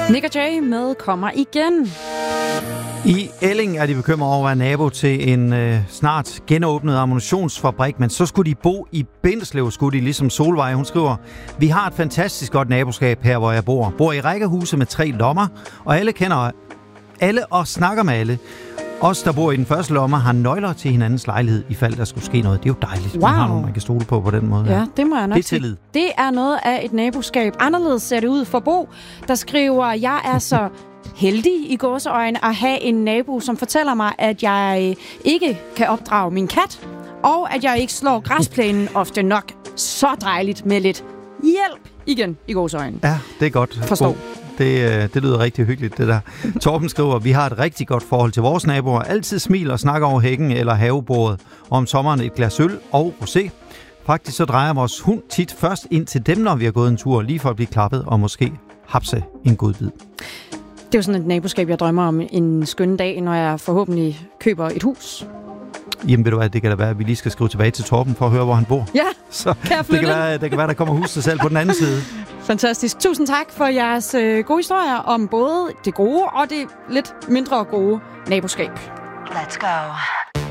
Nick og Jay med Kommer igen. I Elling er de bekymrede over at være nabo til en snart genåbnet ammunitionsfabrik, men så skulle de bo i Bindslev, skulle de, ligesom Solvej. Hun skriver, vi har et fantastisk godt naboskab her, hvor jeg bor. Bor i rækkehuse med 3 lommer, og alle kender alle og snakker med alle. Os, der bor i den første lomme, har nøgler til hinandens lejlighed, i fald der skulle ske noget. Det er jo dejligt, man har nogen, man kan stole på den måde. Ja, det må jeg nok sige. Det er tillid. Det er noget af et naboskab. Anderledes ser det ud for Bo, der skriver, jeg er så heldig i gåseøjne at have en nabo, som fortæller mig, at jeg ikke kan opdrage min kat, og at jeg ikke slår græsplænen ofte nok. Så dejligt med lidt hjælp igen i gåseøjne. Ja, det er godt. Forstå. Det lyder rigtig hyggeligt, det der. Torben skriver, vi har et rigtig godt forhold til vores naboer. Altid smiler og snakker over hækken eller havebordet. Og om sommeren et glas øl og rosé. Faktisk så drejer vores hund tit først ind til dem, når vi har gået en tur, lige for at blive klappet og måske hapse en god bid. Det er jo sådan et naboskab, jeg drømmer om en skøn dag, når jeg forhåbentlig køber et hus. Jamen ved du hvad, det kan da være, at vi lige skal skrive tilbage til Torben for at høre, hvor han bor. Ja, så kan jeg flytte? Det kan være, der kommer hus til salg på den anden side. Fantastisk. Tusind tak for jeres gode historier om både det gode og det lidt mindre gode naboskab. Let's go.